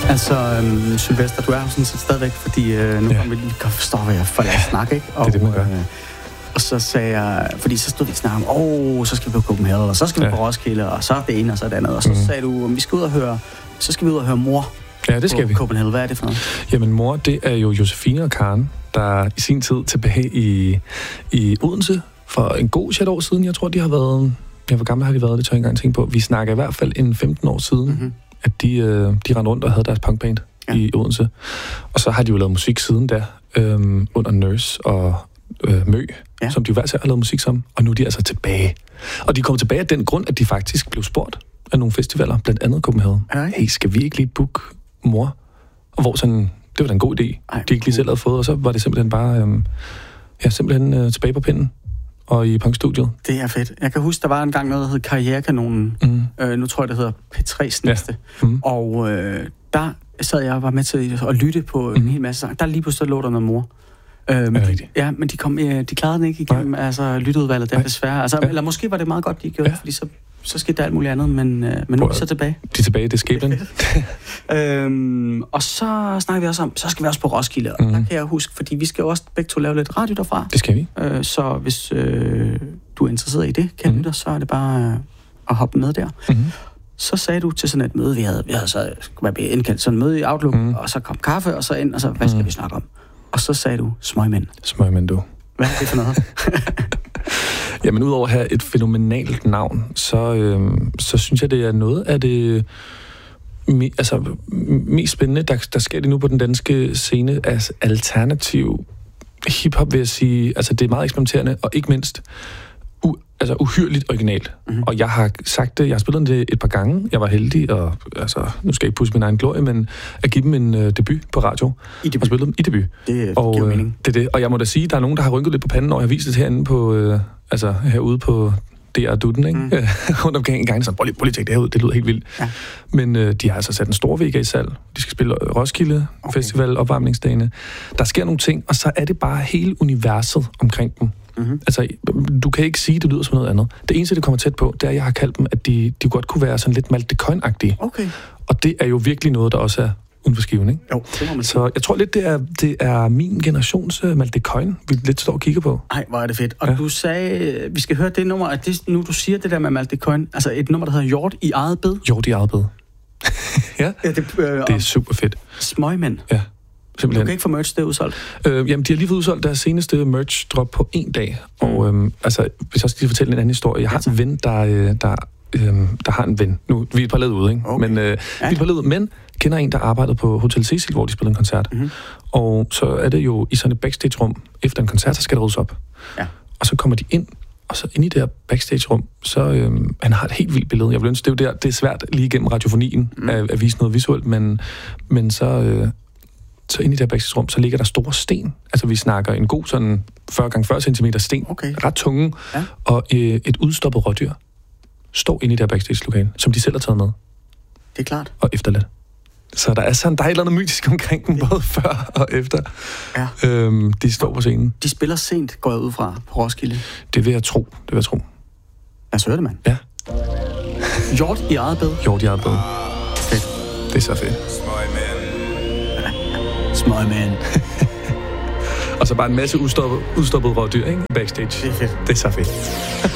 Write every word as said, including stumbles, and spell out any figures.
Altså, øhm, Sylvester, du er jo sådan set stadigvæk, fordi øh, nu ja. kommer vi lige og forstår, hvad jeg får lade snak, ikke? Og, det er det, man gør. Øh, og så sagde jeg, fordi så stod vi og snakkede om, åh, oh, så skal vi på Copenhagen, og så skal vi ja. på Roskilde, og så det ene, og så det andet. Og så mm. sagde du, om vi skal ud og høre, så skal vi ud og høre Mor. Ja, det skal vi. Copenhagen. Hvad er det for noget? Jamen, Mor, det er jo Josefine og Karen, der i sin tid tilbage i, i Odense for en god chat år siden. Jeg tror, de har været... Ja, hvor gamle har de været? Det tør jeg ikke engang tænke på. Vi snakker i hvert fald en femten år siden, mm-hmm. at de, øh, de rendte rundt og havde deres punkband ja. i Odense. Og så har de jo lavet musik siden da, øh, under Nurse og øh, Mø, ja. som de jo hver sær har lavet musik som. Og nu er de altså tilbage. Og de kom tilbage af den grund, at de faktisk blev spurgt af nogle festivaler, blandt andet Copenhagen. Hey, skal vi ikke lige booke Mor? Og hvor sådan, det var da en god idé. Ej, de ikke lige selv havde fået, og så var det simpelthen bare, øh, ja, simpelthen øh, tilbage på pinden. Og i punkstudiet. Det er fedt. Jeg kan huske, der var engang noget, der hed Karrierekanonen. Mm. Øh, nu tror jeg, det hedder P tre's næste. Ja. Mm. Og øh, der sad jeg og var med til at lytte på mm. en hel masse sang. Der lige pludselig lå der noget Mor. Øh, men, de, ja, men de, kom, øh, de klarede den ikke igennem altså, lytteudvalget, der desværre. Altså, ja. Eller måske var det meget godt, de gjorde, ja. fordi så, så skete der alt muligt andet, men, øh, men nu er vi så tilbage. De er tilbage, det er skæbnen. øhm, og så snakker vi også om, så skal vi også på Roskilde, og mm. der kan jeg huske, fordi vi skal jo også begge to lave lidt radio derfra. Det skal vi. Øh, så hvis øh, du er interesseret i det, kan mm. lytte, så er det bare øh, at hoppe med der. Mm. Så sagde du til sådan et møde, vi havde, vi havde så indkaldt sådan et møde i Outlook, mm. og så kom kaffe, og så ind, og så, hvad skal mm. vi snakke om? Og så sagde du, smøgmænd. Smøgmænd, du. Hvad er det for noget? Jamen, udover at have et fænomenalt navn, så, øh, så synes jeg, det er noget af det me, altså, mest spændende, der, der sker det nu på den danske scene, altså alternativ hiphop, vil jeg sige. Altså, det er meget eksperimenterende, og ikke mindst u, altså, uhyrligt originalt. Mm-hmm. Og jeg har sagt det, jeg har spillet det et par gange. Jeg var heldig, og altså, nu skal jeg ikke pusse min egen glorie, men at give dem en uh, debut på radio. I debut? Og spillet dem i debut. Det og, giver mening. Det er det. Og jeg må da sige, der er nogen, der har rynket lidt på panden, når jeg har vist det herinde på, øh, altså herude på D R Duden, ikke? Mm. Rundt omkring en gang, så prøv lige, prøv lige at tjekke det herud, det lyder helt vildt. Ja. Men øh, de har altså sat en stor vega i salg. De skal spille Roskilde okay. Festival, opvarmningsdagene. Der sker nogle ting, og så er det bare hele universet omkring dem. Mm-hmm. Altså, du kan ikke sige, at det lyder som noget andet. Det eneste, det kommer tæt på, det er, at jeg har kaldt dem, at de, de godt kunne være sådan lidt Malte Coyne-agtige. Okay. Og det er jo virkelig noget, der også er uden for skiven, ikke? Jo, det må man sige. Så jeg tror lidt, det er, det er min generations uh, Malte Coyne, vi lidt står og kigger på. Ej, hvor er det fedt. Og ja. du sagde, vi skal høre det nummer, at det, nu du siger det der med Malte Coyne, altså et nummer, der hedder Hjort i eget bed. Hjort i eget bed. ja, ja det, øh, det er super fedt. Smøgmænd. Ja. Simpelthen. Du kan ikke få merch, det er udsolgt? Øh, jamen, de har lige fået udsolgt deres seneste merch-drop på en dag. Mm. Og øhm, altså, hvis jeg skal lige fortælle en anden historie. Jeg har ja, en ven, der, øh, der, øh, der har en ven. Nu vi er et par led ude, ikke? Okay. Men, øh, ja. vi er et par led ude, men kender en, der arbejdede på Hotel Cecil, hvor de spillede en koncert. Mm-hmm. Og så er det jo i sådan et backstage-rum. Efter en koncert, så skal der ryddes op. Ja. Og så kommer de ind, og så ind i det her backstage-rum, så øh, han har et helt vildt billede. Jeg vil ønske, det er jo der, det er svært lige igennem radiofonien mm. at, at vise noget visuelt, men, men så... Øh, Så inde i det her backstage-rum, så ligger der store sten. Altså, vi snakker en god sådan fyrre gange fyrre centimeter sten. Okay. Ret tunge. Ja. Og øh, et udstoppet rådyr står inde i det her backstage-lokale, som de selv har taget med. Det er klart. Og efterladt. Så der er sådan, der er et eller andet mytisk omkring dem, både før og efter. Ja. Øhm, de står på scenen. De spiller sent, går jeg ud fra, på Roskilde. Det vil jeg tro. Det vil jeg tro. Lad os høre det, mand. Ja. Hjort i eget bed. Hjort i eget bed. Fedt. Det er så fedt. Smøgmænd. Og så bare en masse udstoppet, udstoppet rådyr, ikke? Backstage. Det er fedt. Det er så fedt.